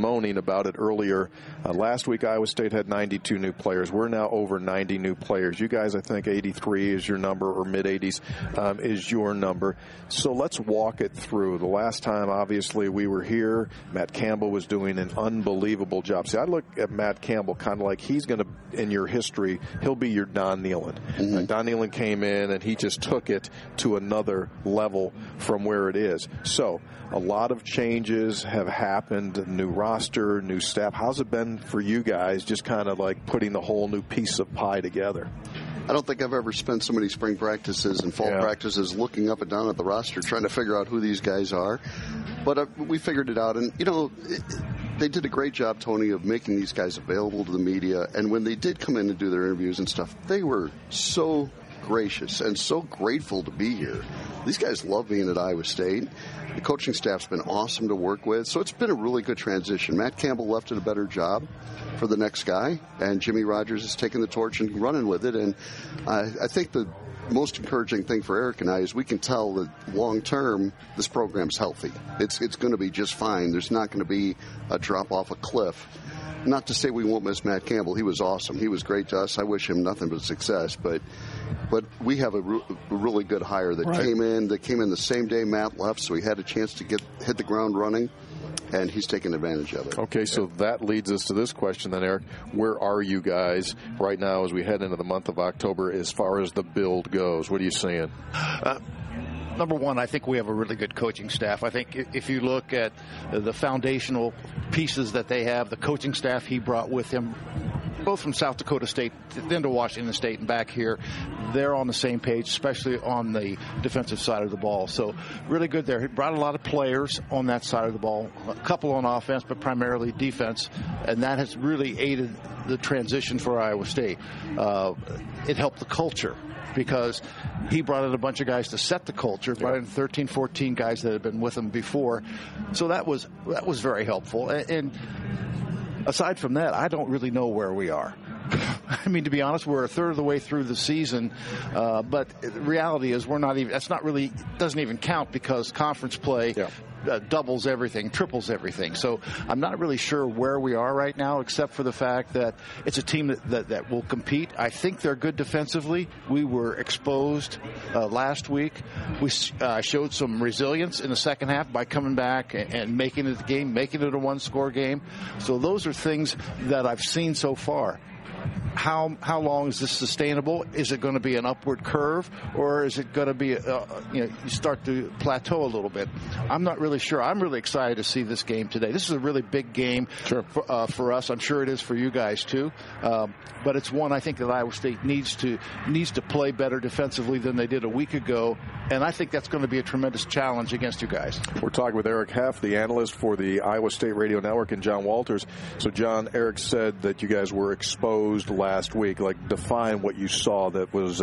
moaning about it earlier. Last week, Iowa State had 92 new players. We're now over 90 new players. You guys, I think 83 is your number, or mid-80s is your number. So let's walk it through. The last time, obviously, we were here, Matt Campbell was doing an unbelievable job. See, I look at Matt Campbell kind of like he's going to, in your history, he'll be your Don Nehlen. Mm-hmm. Don Nehlen came in, and he just took it to another level from where it is. So a lot of changes have happened, new roster, new staff. How's it been for you guys, just kind of like putting the whole new piece of pie together? I don't think I've ever spent so many spring practices and fall practices looking up and down at the roster trying to figure out who these guys are. But we figured it out. And, they did a great job, Tony, of making these guys available to the media. And when they did come in and do their interviews and stuff, they were so gracious and so grateful to be here. These guys love being at Iowa State. The coaching staff's been awesome to work with. So it's been a really good transition. Matt Campbell left it a better job for the next guy, and Jimmy Rogers has taken the torch and running with it. And I think the most encouraging thing for Eric and I is we can tell that long term this program's healthy. It's going to be just fine. There's not going to be a drop off a cliff. Not to say we won't miss Matt Campbell. He was awesome. He was great to us. I wish him nothing but success. But we have a really good hire that came in. That came in the same day Matt left, so he had a chance to hit the ground running, and he's taken advantage of it. Okay, so that leads us to this question then, Eric. Where are you guys right now as we head into the month of October as far as the build goes? What are you seeing? Number one, I think we have a really good coaching staff. I think if you look at the foundational pieces that they have, the coaching staff he brought with him, both from South Dakota State, then to Washington State and back here, they're on the same page, especially on the defensive side of the ball. So really good there. He brought a lot of players on that side of the ball, a couple on offense, but primarily defense, and that has really aided the transition for Iowa State. It helped the culture, because he brought in a bunch of guys to set the culture, brought in 13, 14 guys that had been with him before. So that was very helpful. And aside from that, I don't really know where we are. I mean, to be honest, we're a third of the way through the season, but the reality is we're not even. That's not really doesn't even count, because conference play doubles everything, triples everything. So I'm not really sure where we are right now, except for the fact that it's a team that will compete. I think they're good defensively. We were exposed last week. We showed some resilience in the second half by coming back and making it the game, making it a one-score game. So those are things that I've seen so far. How long is this sustainable? Is it going to be an upward curve, or is it going to be you start to plateau a little bit? I'm not really sure. I'm really excited to see this game today. This is a really big game for us. I'm sure it is for you guys too. But it's one I think that Iowa State needs to play better defensively than they did a week ago, and I think that's going to be a tremendous challenge against you guys. We're talking with Eric Heff, the analyst for the Iowa State Radio Network, and John Walters. So, John, Eric said that you guys were exposed last week. Like, define what you saw that was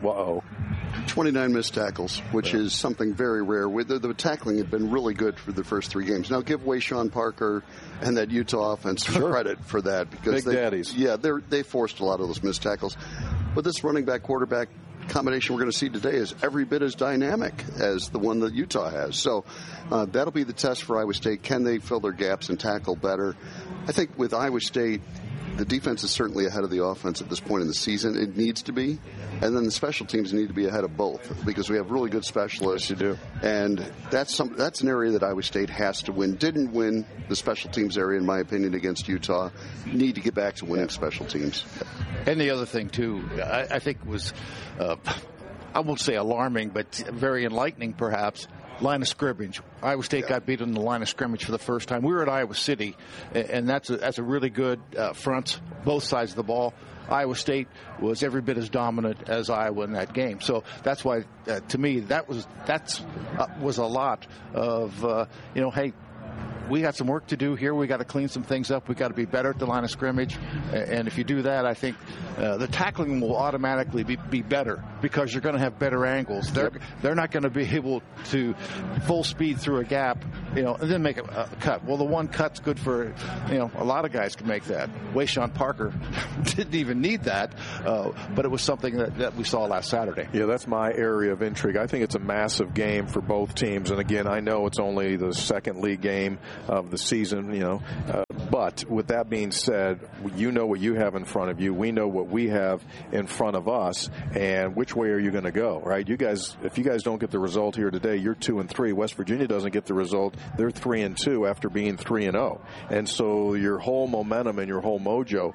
29 missed tackles, which is something very rare. The tackling had been really good for the first three games. Now, give Wayshawn Parker and that Utah offense credit for that, because they forced a lot of those missed tackles. But this running back quarterback combination we're going to see today is every bit as dynamic as the one that Utah has. So that'll be the test for Iowa State. Can they fill their gaps and tackle better? I think with Iowa State, the defense is certainly ahead of the offense at this point in the season. It needs to be. And then the special teams need to be ahead of both, because we have really good specialists. Yes, you do. And that's an area that Iowa State has to win. Didn't win the special teams area, in my opinion, against Utah. Need to get back to winning special teams. And the other thing, too, I think was, I won't say alarming, but very enlightening, perhaps. Line of scrimmage. Iowa State got beat in the line of scrimmage for the first time. We were at Iowa City, and that's a really good front, both sides of the ball. Iowa State was every bit as dominant as Iowa in that game. So that's why, to me, that was a lot of, hey, we got some work to do here. We got to clean some things up. We got to be better at the line of scrimmage. And if you do that, I think the tackling will automatically be better, because you're going to have better angles. They're not going to be able to full speed through a gap and then make a cut. Well, the one cut's good for, a lot of guys can make that. Wayshawn Parker didn't even need that, but it was something that we saw last Saturday. Yeah, that's my area of intrigue. I think it's a massive game for both teams. And again, I know it's only the second league game of the season, but with that being said, you know what you have in front of you. We know what we have in front of us. And which way are you going to go, right? You guys, if you guys don't get the result here today, you're 2-3. West Virginia doesn't get the result. They're 3-2 after being 3-0. And so your whole momentum and your whole mojo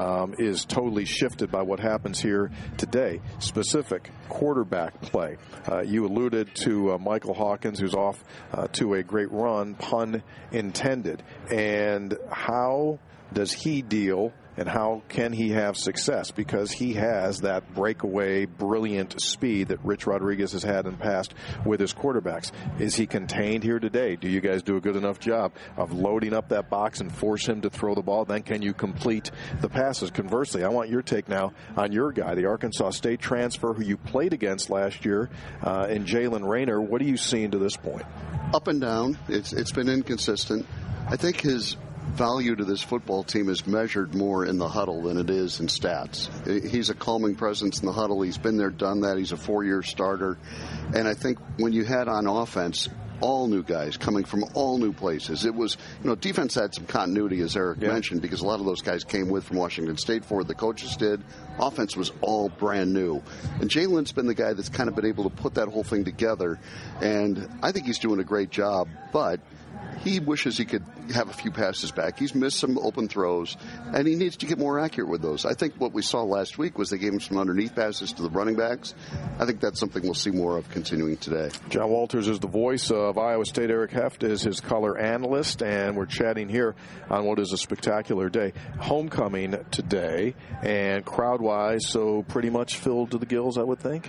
is totally shifted by what happens here today. Specific quarterback play. You alluded to Michael Hawkins, who's off to a great run, pun intended. And how does he deal and how can he have success? Because he has that breakaway, brilliant speed that Rich Rodriguez has had in the past with his quarterbacks. Is he contained here today? Do you guys do a good enough job of loading up that box and force him to throw the ball? Then can you complete the passes? Conversely, I want your take now on your guy, the Arkansas State transfer who you played against last year, in Jalen Rayner. What are you seeing to this point? Up and down. It's been inconsistent. I think his value to this football team is measured more in the huddle than it is in stats. He's a calming presence in the huddle. He's been there, done that. He's a 4-year starter. And I think when you had on offense all new guys coming from all new places, it was, defense had some continuity, as Eric mentioned, because a lot of those guys came from Washington State for it. The coaches did. Offense was all brand new. And Jalen's been the guy that's kind of been able to put that whole thing together. And I think he's doing a great job, but he wishes he could have a few passes back. He's missed some open throws, and he needs to get more accurate with those. I think what we saw last week was they gave him some underneath passes to the running backs. I think that's something we'll see more of continuing today. John Walters is the voice of Iowa State. Eric Heft is his color analyst, and we're chatting here on what is a spectacular day. Homecoming today, and crowd-wise, so pretty much filled to the gills, I would think.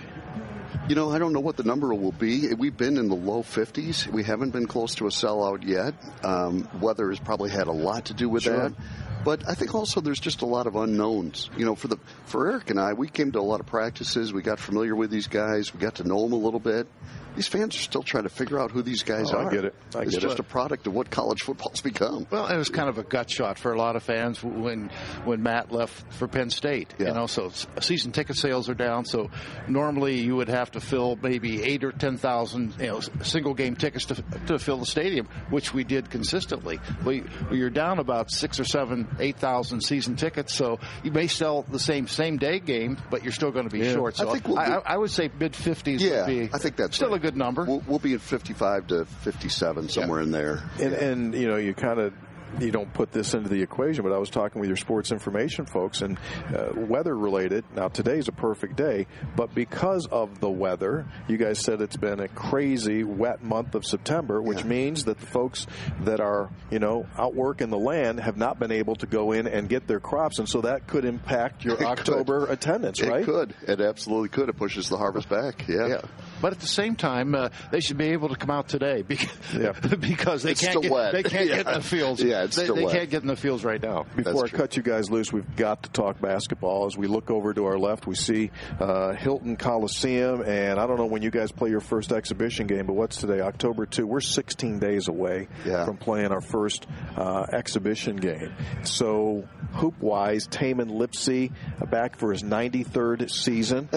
I don't know what the number will be. We've been in the low 50s. We haven't been close to a sellout yet. Weather has probably had a lot to do with that. But I think also there's just a lot of unknowns. For Eric and I, we came to a lot of practices. We got familiar with these guys. We got to know them a little bit. These fans are still trying to figure out who these guys are. I get it. It's just a product of what college football's become. Well, it was kind of a gut shot for a lot of fans when Matt left for Penn State. Yeah. So season ticket sales are down. So normally you would have to fill maybe 8,000 or 10,000 single game tickets to fill the stadium, which we did consistently. You're down about 6,000 or 7,000, 8,000 season tickets. So you may sell the same day game, but you're still going to be short. So I would say mid 50s would be. I think that's still a good number. We'll be at 55 to 57, somewhere in there. And you kind of, you don't put this into the equation, but I was talking with your sports information folks, and weather related. Now, today's a perfect day, but because of the weather, you guys said it's been a crazy wet month of September, which means that the folks that are, out working the land have not been able to go in and get their crops, and so that could impact your October attendance, right? It could. It absolutely could. It pushes the harvest back. Yeah. But at the same time, they should be able to come out today because they can't get in the fields. Yeah, it's still wet. They can't get in the fields right now. Before I cut you guys loose, we've got to talk basketball. As we look over to our left, we see Hilton Coliseum, and I don't know when you guys play your first exhibition game, but what's today, October 2? We're 16 days away from playing our first exhibition game. So, hoop-wise, Taman Lipsey back for his 93rd season,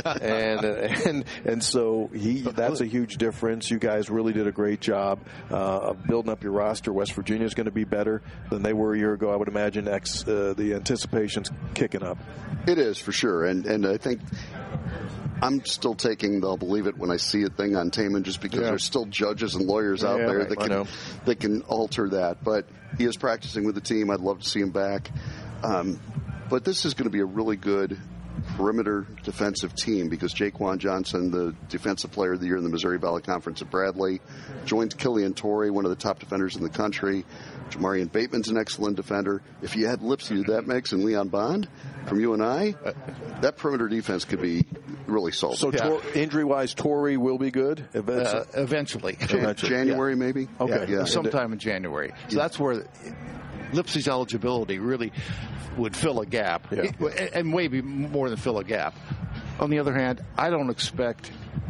and so that's a huge difference. You guys really did a great job of building up your roster. West Virginia is going to be better than they were a year ago. I would imagine the anticipation's kicking up. It is, for sure. And I think I'm still taking the "I'll believe it when I see it" thing on Taman, just because there's still judges and lawyers out there that can alter that. But he is practicing with the team. I'd love to see him back. But this is going to be a really good perimeter defensive team, because Jaquan Johnson, the defensive player of the year in the Missouri Valley Conference at Bradley, joins Killian Torrey, one of the top defenders in the country. Jamarian Bateman's an excellent defender. If you add Lipsey to that mix and Leon Bond from UNI, that perimeter defense could be really solid. So injury-wise, Torrey will be good eventually. January maybe? Okay. Sometime in January. So that's where Lipsey's eligibility really would fill a gap, and maybe more than fill a gap. On the other hand, I don't expect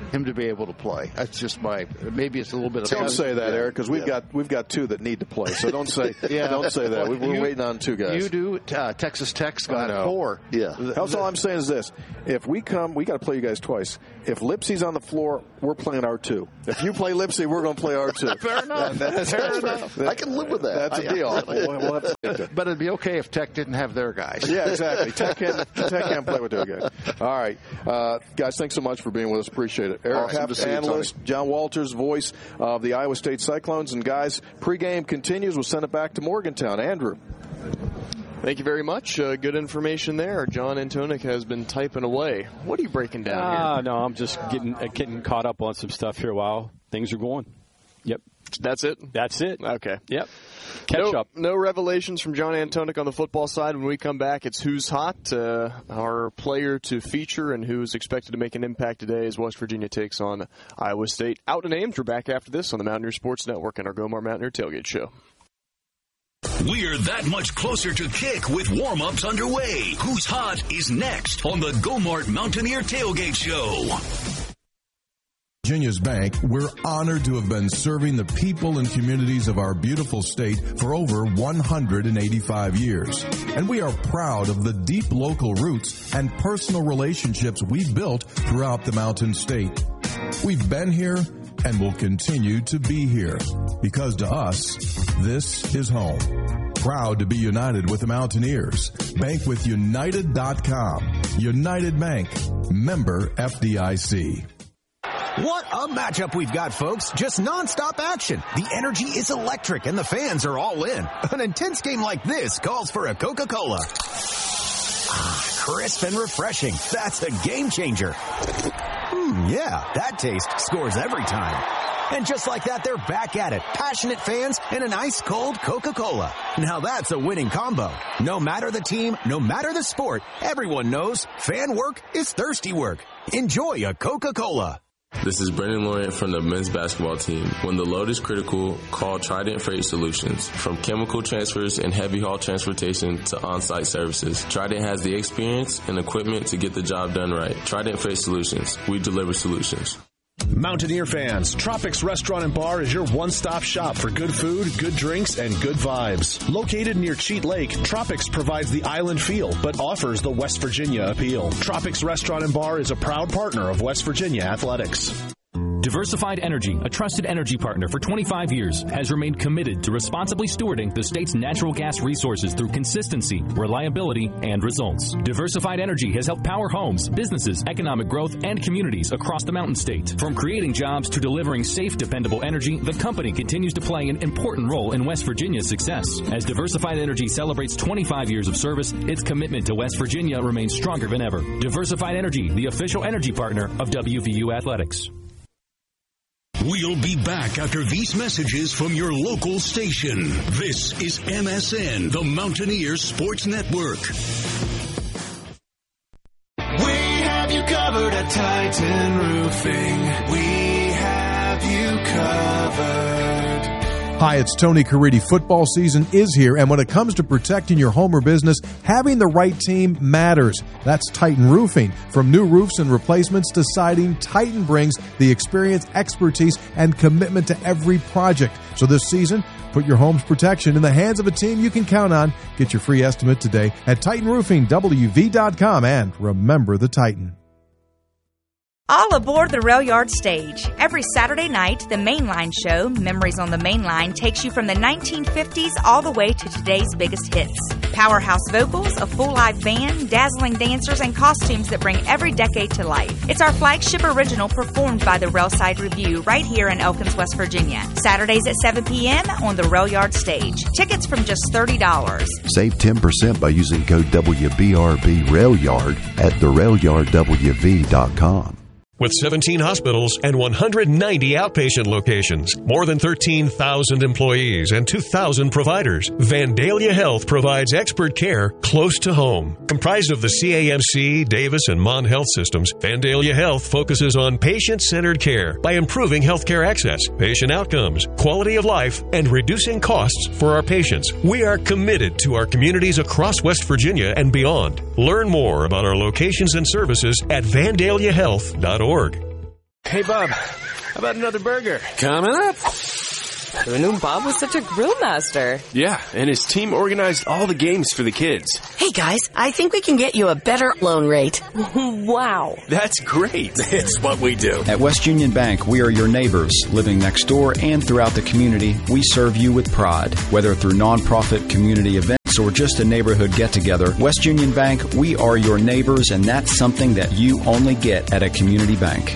him to be able to play. That's just maybe it's a little bit of. Don't say that, Eric, because we've got two that need to play. So don't say don't say that. We're waiting on two guys. You do. Texas Tech's got 4. Yeah. That's all I'm saying is this: if we come, we got to play you guys twice. If Lipsey's on the floor, we're playing R2. If you play Lipsey, we're going to play R2. Fair enough. Fair enough. I can live with that. That's a deal. We'll have to but it'd be okay if Tech didn't have their guys. Yeah, exactly. Tech can't play with their guys. All right. Guys, thanks so much for being with us. Appreciate it. Eric Hepp, analyst, John Walters, voice of the Iowa State Cyclones. And, guys, pregame continues. We'll send it back to Morgantown. Andrew. Thank you very much. Good information there. John Antonik has been typing away. What are you breaking down here? No, I'm just getting caught up on some stuff here while things are going. Yep. That's it? That's it. Okay. Yep. Catch up. No revelations from John Antonik on the football side. When we come back, it's Who's Hot. Our player to feature and who's expected to make an impact today as West Virginia takes on Iowa State. Out in Ames. We're back after this on the Mountaineer Sports Network and our Gomar Mountaineer Tailgate Show. We're that much closer to kick with warm-ups underway. Who's Hot is next on the Gomart Mountaineer Tailgate Show. Virginia's Bank, we're honored to have been serving the people and communities of our beautiful state for over 185 years. And we are proud of the deep local roots and personal relationships we've built throughout the Mountain State. We've been here and will continue to be here because to us, this is home. Proud to be united with the Mountaineers. Bank with United.com. United Bank. Member FDIC. What a matchup we've got, folks. Just nonstop action. The energy is electric and the fans are all in. An intense game like this calls for a Coca-Cola. Crisp and refreshing. That's a game changer. Yeah, that taste scores every time. And just like that, they're back at it. Passionate fans and an ice-cold Coca-Cola. Now that's a winning combo. No matter the team, no matter the sport, everyone knows fan work is thirsty work. Enjoy a Coca-Cola. This is Brendan Laurent from the men's basketball team. When the load is critical, call Trident Freight Solutions. From chemical transfers and heavy haul transportation to on-site services, Trident has the experience and equipment to get the job done right. Trident Freight Solutions. We deliver solutions. Mountaineer fans, Tropics Restaurant and Bar is your one-stop shop for good food, good drinks, and good vibes. Located near Cheat Lake, Tropics provides the island feel, but offers the West Virginia appeal. Tropics Restaurant and Bar is a proud partner of West Virginia Athletics. Diversified Energy, a trusted energy partner for 25 years, has remained committed to responsibly stewarding the state's natural gas resources through consistency, reliability, and results. Diversified Energy has helped power homes, businesses, economic growth, and communities across the Mountain State. From creating jobs to delivering safe, dependable energy, the company continues to play an important role in West Virginia's success. As Diversified Energy celebrates 25 years of service, its commitment to West Virginia remains stronger than ever. Diversified Energy, the official energy partner of WVU Athletics. We'll be back after these messages from your local station. This is MSN, the Mountaineer Sports Network. We have you covered at Titan Roofing. We have you covered. Hi, it's Tony Caridi. Football season is here, and when it comes to protecting your home or business, having the right team matters. That's Titan Roofing. From new roofs and replacements to siding, Titan brings the experience, expertise, and commitment to every project. So this season, put your home's protection in the hands of a team you can count on. Get your free estimate today at TitanRoofingWV.com, and remember the Titan. All aboard the Rail Yard Stage. Every Saturday night, the Mainline Show, Memories on the Mainline, takes you from the 1950s all the way to today's biggest hits. Powerhouse vocals, a full live band, dazzling dancers, and costumes that bring every decade to life. It's our flagship original performed by the Railside Review right here in Elkins, West Virginia. Saturdays at 7 p.m. on the Rail Yard Stage. Tickets from just $30. Save 10% by using code WBRB RailYard at therailyardwv.com. With 17 hospitals and 190 outpatient locations, more than 13,000 employees, and 2,000 providers, Vandalia Health provides expert care close to home. Comprised of the CAMC, Davis, and Mon Health systems, Vandalia Health focuses on patient-centered care by improving healthcare access, patient outcomes, quality of life, and reducing costs for our patients. We are committed to our communities across West Virginia and beyond. Learn more about our locations and services at vandaliahealth.org. Hey, Bob, how about another burger? Coming up. Who knew Bob was such a grill master? Yeah, and his team organized all the games for the kids. Hey, guys, I think we can get you a better loan rate. Wow. That's great. It's what we do. At West Union Bank, we are your neighbors. Living next door and throughout the community, we serve you with pride. Whether through nonprofit community events or just a neighborhood get-together, West Union Bank, we are your neighbors, and that's something that you only get at a community bank.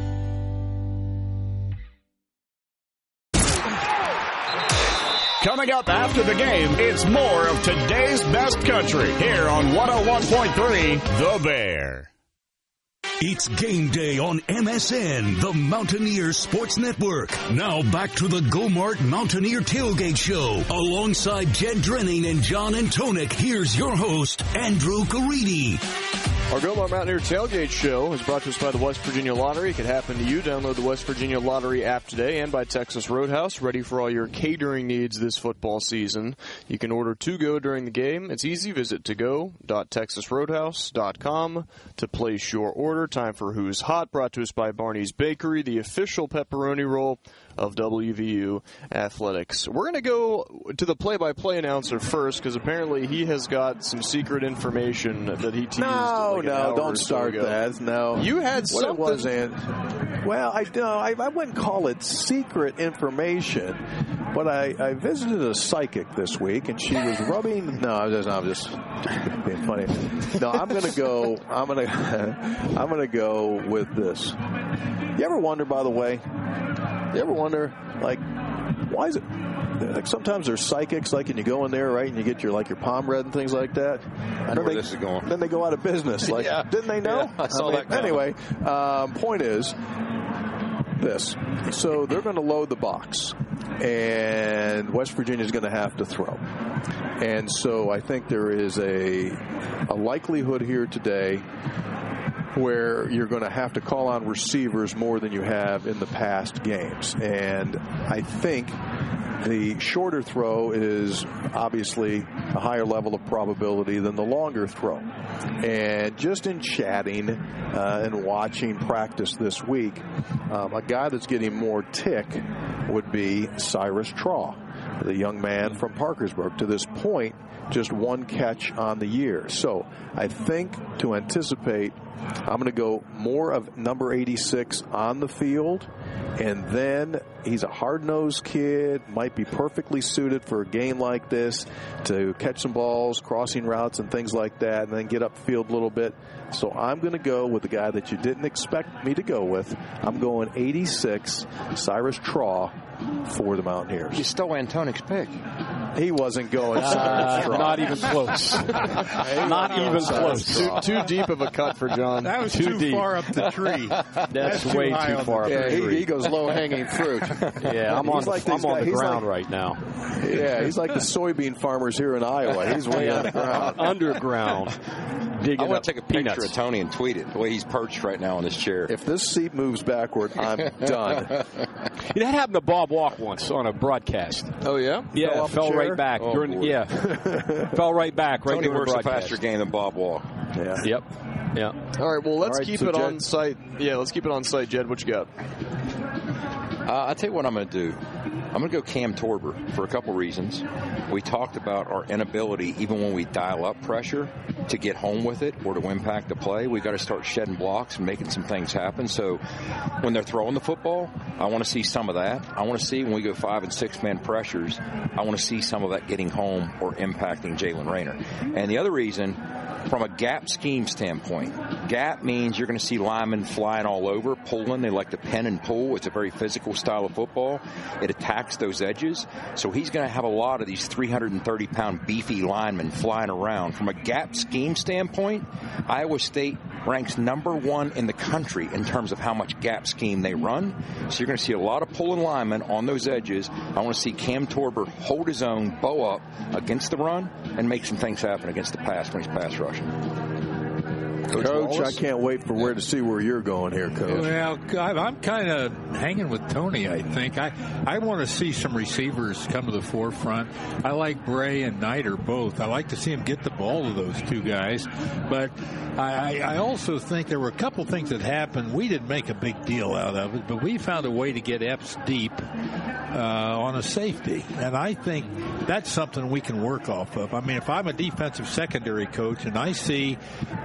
Coming up after the game, it's more of today's best country here on 101.3 The Bear. It's game day on MSN, the Mountaineer Sports Network. Now back to the Go-Mart Mountaineer Tailgate Show. Alongside Jed Drenning and John Antonik, here's your host, Andrew Caridi. Our Go-Mart Mountaineer Tailgate Show is brought to us by the West Virginia Lottery. It could happen to you. Download the West Virginia Lottery app today, and by Texas Roadhouse, ready for all your catering needs this football season. You can order to-go during the game. It's easy. Visit togo.texasroadhouse.com to place your order. Time for Who's Hot, brought to us by Barney's Bakery, the official pepperoni roll of WVU Athletics. We're going to go to the play-by-play announcer first, because apparently he has got some secret information that he teased. No, don't start that. No. You had something. What it was, well, I wouldn't call it secret information, but I visited a psychic this week, and she was rubbing. No, I'm just being funny. No, I'm going to go with this. You ever wonder, by the way? You ever wonder, like, why is it? Like sometimes there's psychics, like, and you go in there, right, and you get your palm read and things like that. I know where this is going. Then they go out of business. Like, yeah. Didn't they know? Yeah, I saw that coming. Anyway, point is this. So they're going to load the box, and West Virginia is going to have to throw. And so I think there is a likelihood here today where you're going to have to call on receivers more than you have in the past games. And I think the shorter throw is obviously a higher level of probability than the longer throw. And just in chatting and watching practice this week, a guy that's getting more tick would be Cyrus Traw, the young man from Parkersburg. To this point, just one catch on the year. So I think to anticipate, I'm going to go more of number 86 on the field, and then he's a hard-nosed kid, might be perfectly suited for a game like this to catch some balls, crossing routes and things like that, and then get upfield a little bit. So I'm going to go with the guy that you didn't expect me to go with. I'm going 86, Cyrus Traw for the Mountaineers. You stole Antonik's pick. He wasn't going Cyrus Traw. Not even close. Not even close. Too deep of a cut for John. That was too far up the tree. That's way too far up the tree. He goes low-hanging fruit. Yeah, I'm on the ground right now. Yeah, he's like the soybean farmers here in Iowa. He's way on the ground. Underground. I want to take a picture of Tony and tweet it, the way he's perched right now on his chair. If this seat moves backward, I'm done. That happened to Bob Walk once on a broadcast. Oh, yeah? Yeah, fell right back. Oh, fell right back. Right Tony works a broadcast. faster game than Bob Walk. Yeah. Yep. Yeah. All right, well, let's keep it Jed. on site. Yeah, let's keep it on site. Jed, what you got? I'll tell you what I'm going to do. I'm going to go Cam Torber for a couple reasons. We talked about our inability, even when we dial up pressure, to get home with it or to impact the play. We've got to start shedding blocks and making some things happen. So when they're throwing the football, I want to see some of that. I want to see when we go 5- and 6-man pressures, I want to see some of that getting home or impacting Jalen Rayner. And the other reason, from a gap scheme standpoint, gap means you're going to see linemen flying all over, pulling. They like to pin and pull. It's a very physical style of football. It attacks those edges. So he's going to have a lot of these 330-pound beefy linemen flying around. From a gap scheme standpoint, Iowa State ranks number 1 in the country in terms of how much gap scheme they run. So you're going to see a lot of pulling linemen on those edges. I want to see Cam Torber hold his own, bow up against the run, and make some things happen against the pass when he's pass rushing. Coach, I can't wait for where to see where you're going here, Coach. Well, I'm kind of hanging with Tony, I think. I want to see some receivers come to the forefront. I like Bray and Nider both. I like to see them get the ball to those two guys. But I also think there were a couple things that happened. We didn't make a big deal out of it, but we found a way to get Epps deep on a safety. And I think that's something we can work off of. I mean, if I'm a defensive secondary coach and I see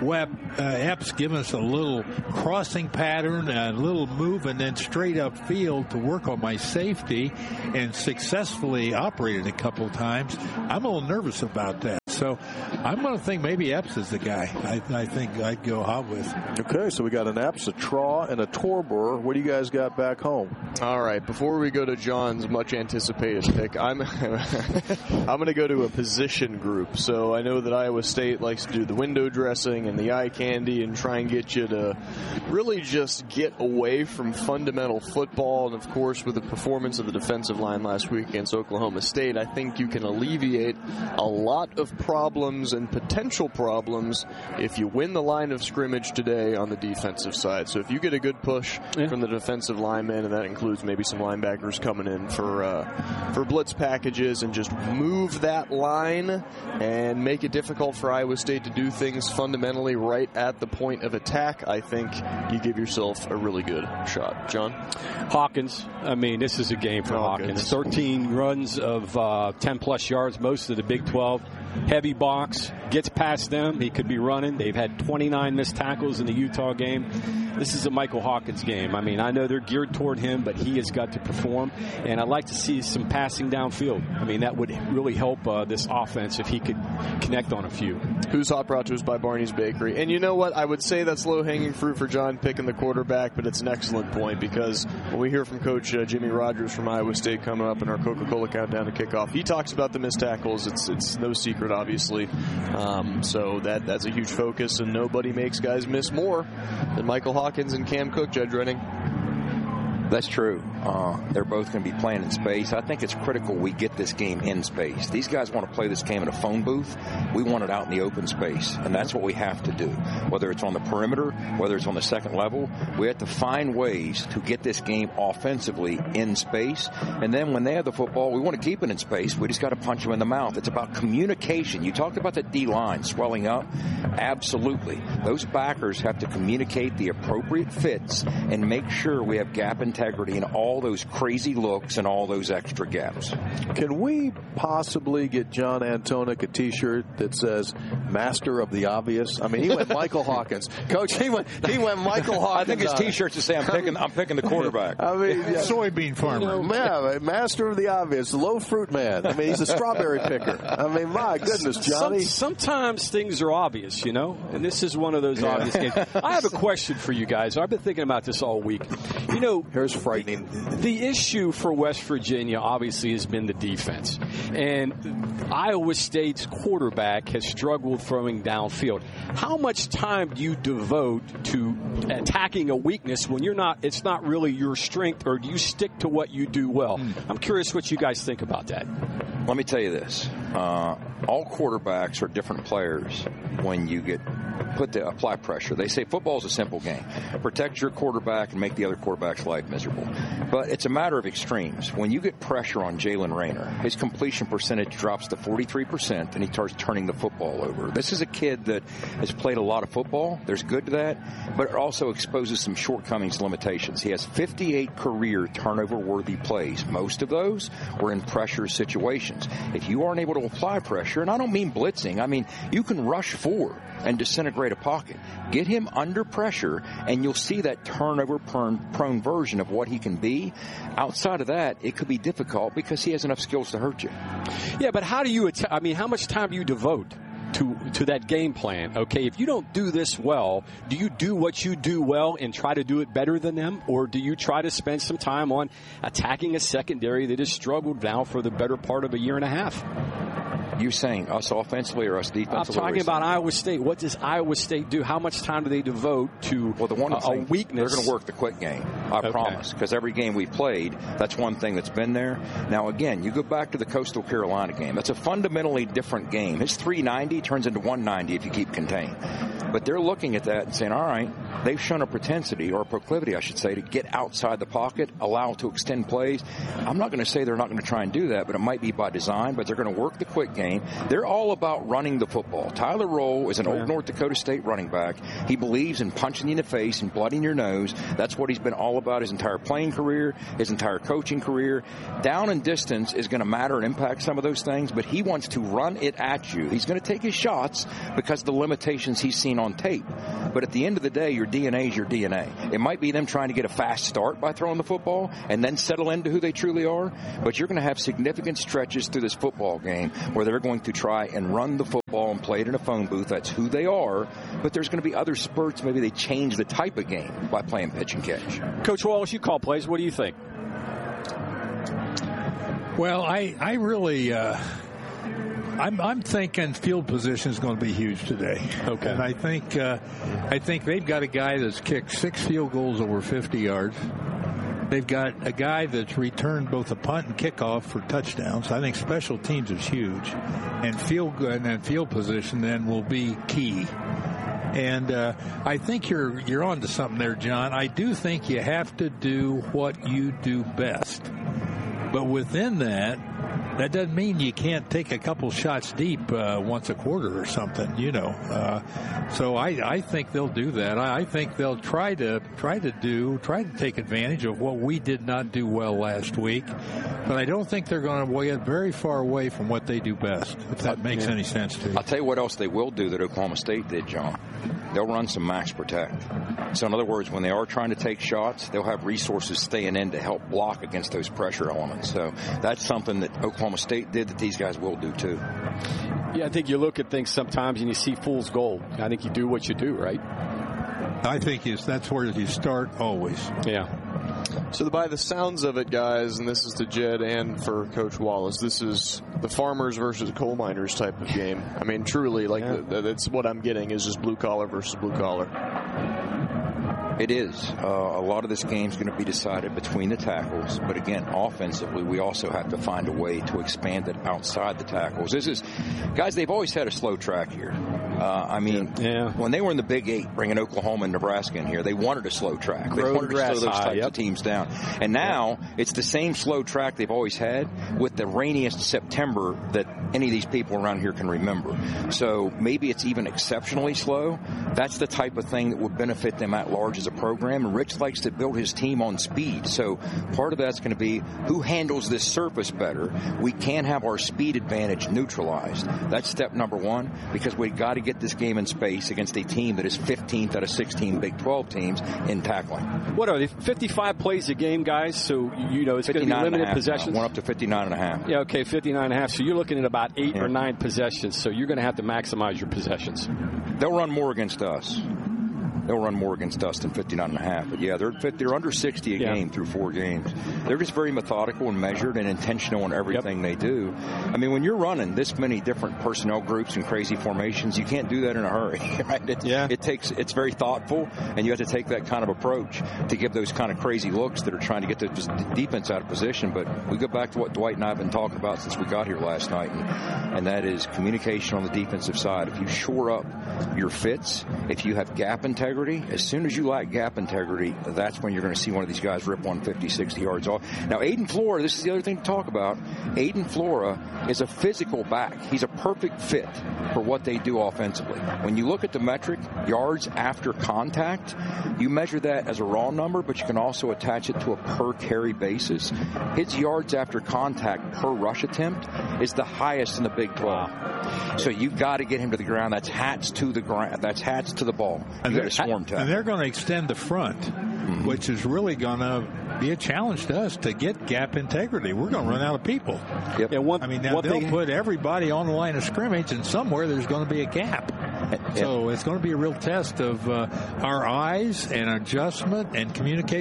Epps giving us a little crossing pattern, a little move, and then straight up field to work on my safety and successfully operated a couple of times, I'm a little nervous about that. So I'm going to think maybe Epps is the guy I think I'd go hot with. Okay, so we got an Epps, a Traw, and a Torber. What do you guys got back home? All right, before we go to John's much anticipated pick, I'm going to go to a position group. So I know that Iowa State likes to do the window dressing and the eye candy and try and get you to really just get away from fundamental football. And, of course, with the performance of the defensive line last week against Oklahoma State, I think you can alleviate a lot of problems and potential problems if you win the line of scrimmage today on the defensive side. So if you get a good push from the defensive linemen, and that includes maybe some linebackers coming in for blitz packages, and just move that line and make it difficult for Iowa State to do things fundamentally right at the point of attack, I think you give yourself a really good shot. John? Hawkins. I mean, this is a game for Hawkins. 13 runs of 10-plus yards, most of the Big 12. Heavy box, gets past them, he could be running. They've had 29 missed tackles in the Utah game. This is a Michael Hawkins game. I mean, I know they're geared toward him, but he has got to perform. And I'd like to see some passing downfield. I mean, that would really help this offense if he could connect on a few. Who's Hot brought to us by Barney's Bakery. And you know what? I would say that's low-hanging fruit for John picking the quarterback, but it's an excellent point, because when we hear from Coach Jimmy Rogers from Iowa State coming up in our Coca-Cola countdown to kickoff, he talks about the missed tackles. It's no secret, obviously. So that's a huge focus, and nobody makes guys miss more than Michael Hawkins and Cam Cook, Judge Renning. That's true. They're both going to be playing in space. I think it's critical we get this game in space. These guys want to play this game in a phone booth. We want it out in the open space, and that's what we have to do. Whether it's on the perimeter, whether it's on the second level, we have to find ways to get this game offensively in space. And then when they have the football, we want to keep it in space. We just got to punch them in the mouth. It's about communication. You talked about the D-line swelling up. Absolutely. Those backers have to communicate the appropriate fits and make sure we have gap integrity in all those crazy looks and all those extra gaps. Can we possibly get John Antonik a T-shirt that says "Master of the Obvious"? I mean, he went Michael Hawkins, Coach. He went Michael Hawkins. I think his T-shirt should say I'm picking the quarterback. I mean, soybean farmer. Yeah, Master of the Obvious, low fruit man. I mean, he's a strawberry picker. I mean, my goodness, Johnny. Sometimes things are obvious, you know, and this is one of those obvious games. I have a question for you guys. I've been thinking about this all week. You know, here's frightening. The issue for West Virginia obviously has been the defense. And Iowa State's quarterback has struggled throwing downfield. How much time do you devote to attacking a weakness when it's not really your strength, or do you stick to what you do well? I'm curious what you guys think about that. Let me tell you this. All quarterbacks are different players when you get put to apply pressure. They say football is a simple game. Protect your quarterback and make the other quarterback's life miserable. But it's a matter of extremes. When you get pressure on Jalen Raynor, his completion percentage drops to 43%, and he starts turning the football over. This is a kid that has played a lot of football. There's good to that, but it also exposes some shortcomings and limitations. He has 58 career turnover-worthy plays. Most of those were in pressure situations. If you aren't able to apply pressure, and I don't mean blitzing, I mean you can rush forward and disintegrate a pocket. Get him under pressure, and you'll see that turnover-prone version of what he can be. Outside of that, it could be difficult because he has enough skills to hurt you. Yeah, but how do you how much time do you devote to that game plan? Okay, if you don't do this well, do you do what you do well and try to do it better than them, or do you try to spend some time on attacking a secondary that has struggled now for the better part of a year and a half? You saying us offensively or us defensively? I'm talking about Iowa State. What does Iowa State do? How much time do they devote to a weakness? They're going to work the quick game. I promise. Because every game we've played, that's one thing that's been there. Now, again, you go back to the Coastal Carolina game. That's a fundamentally different game. His 390 turns into 190 if you keep contained. But they're looking at that and saying, all right, they've shown a propensity, or a proclivity, I should say, to get outside the pocket, allow to extend plays. I'm not going to say they're not going to try and do that, but it might be by design, but they're going to work the quick game. They're all about running the football. Tyler Roll is an old North Dakota State running back. He believes in punching you in the face and blooding your nose. That's what he's been all about his entire playing career, his entire coaching career. Down and distance is going to matter and impact some of those things, but he wants to run it at you. He's going to take his shots because of the limitations he's seen on tape. But at the end of the day, your DNA is your DNA. It might be them trying to get a fast start by throwing the football and then settle into who they truly are, but you're going to have significant stretches through this football game where they're going to try and run the football and play it in a phone booth. That's who they are. But there's going to be other spurts. Maybe they change the type of game by playing pitch and catch. Coach Wallace, you call plays. What do you think? Well, I really... I'm thinking field position is going to be huge today. Okay. And I think they've got a guy that's kicked 6 field goals over 50 yards. They've got a guy that's returned both a punt and kickoff for touchdowns. I think special teams is huge, and field position then will be key. And I think you're on to something there, John. I do think you have to do what you do best, but within that doesn't mean you can't take a couple shots deep once a quarter or something, you know. So I think they'll do that. I think they'll try to take advantage of what we did not do well last week. But I don't think they're going to get very far away from what they do best, if that makes any sense to you. I'll tell you what else they will do that Oklahoma State did, John. They'll run some max protect. So in other words, when they are trying to take shots, they'll have resources staying in to help block against those pressure elements. So that's something that Oklahoma State did that these guys will do too. Yeah, I think you look at things sometimes and you see fool's gold. I think you do what you do, right? I think that's where you start always. Yeah. So by the sounds of it, guys, and this is to Jed and for Coach Wallace, this is the farmers versus coal miners type of game. I mean, truly, that's what I'm getting is just blue collar versus blue collar. It is. A lot of this game is going to be decided between the tackles. But again, offensively, we also have to find a way to expand it outside the tackles. Guys, they've always had a slow track here. When they were in the Big 8, bringing Oklahoma and Nebraska in here, they wanted a slow track. They wanted to slow those types of teams down. And now it's the same slow track they've always had with the rainiest September that any of these people around here can remember. So maybe it's even exceptionally slow. That's the type of thing that would benefit them at large as a program. And Rich likes to build his team on speed. So part of that's going to be who handles this surface better. We can have our speed advantage neutralized. That's step number one, because we've got to get this game in space against a team that is 15th out of 16 Big 12 teams in tackling. What are they, 55 plays a game, guys? So, you know, it's going to be limited possessions. Went up to 59.5. Yeah, okay, 59.5. So you're looking at about 8 or 9 possessions. So you're going to have to maximize your possessions. They'll run more against us. They'll run more against us than 59.5. But, yeah, they're under 60 a game through 4 games. They're just very methodical and measured and intentional in everything they do. I mean, when you're running this many different personnel groups and crazy formations, you can't do that in a hurry. Right? It's very thoughtful, and you have to take that kind of approach to give those kind of crazy looks that are trying to get the defense out of position. But we go back to what Dwight and I have been talking about since we got here last night, and that is communication on the defensive side. If you shore up your fits, if you have gap integrity, as soon as you lack gap integrity, that's when you're going to see one of these guys rip 150, 60 yards off. Now, Aiden Flora, this is the other thing to talk about. Aiden Flora is a physical back. He's a perfect fit for what they do offensively. When you look at the metric, yards after contact, you measure that as a raw number, but you can also attach it to a per carry basis. His yards after contact per rush attempt is the highest in the Big 12. So you've got to get him to the ground. That's hats to the ground. That's hats to the ball. You got to swarm tackle. And they're going to extend the front, which is really going to be a challenge to us to get gap integrity. We're going to run out of people. Yep. They'll put everybody on the line of scrimmage, and somewhere there's going to be a gap. So it's going to be a real test of our eyes and adjustment and communication.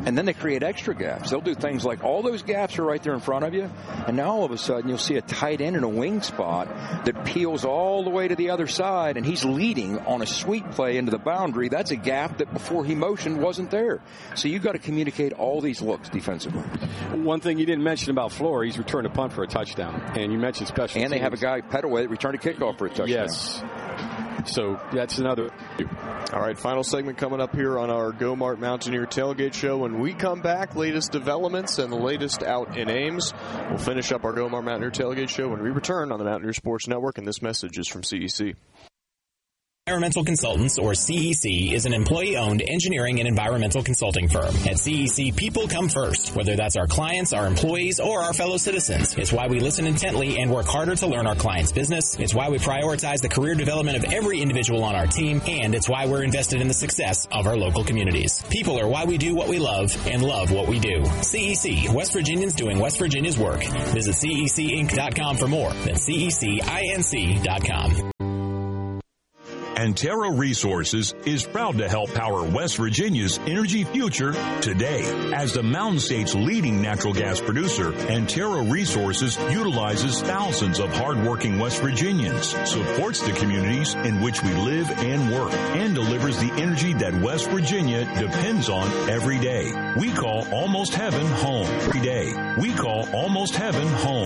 And then they create extra gaps. They'll do things like all those gaps are right there in front of you, and now all of a sudden you'll see a tight end in a wing spot that peels all the way to the other side, and he's leading on a sweep play into the boundary. That's a gap that before he motioned wasn't there. So you've got to communicate all these looks defensively. One thing you didn't mention about Flohr, he's returned a punt for a touchdown. And you mentioned special teams. And they have a guy, Pettaway, that returned a kickoff for a touchdown. Yes. So that's another. All right, final segment coming up here on our Go Mart Mountaineer Tailgate Show. When we come back, latest developments and the latest out in Ames. We'll finish up our Go Mart Mountaineer Tailgate Show when we return on the Mountaineer Sports Network, and this message is from CEC. Environmental Consultants, or CEC, is an employee-owned engineering and environmental consulting firm. At CEC, people come first, whether that's our clients, our employees, or our fellow citizens. It's why we listen intently and work harder to learn our clients' business. It's why we prioritize the career development of every individual on our team, and it's why we're invested in the success of our local communities. People are why we do what we love and love what we do. CEC, West Virginians doing West Virginia's work. Visit cecinc.com for more. That's cecinc.com. Antero Resources is proud to help power West Virginia's energy future today. As the Mountain State's leading natural gas producer, Antero Resources utilizes thousands of hardworking West Virginians, supports the communities in which we live and work, and delivers the energy that West Virginia depends on every day. We call almost heaven home. Every day. We call almost heaven home.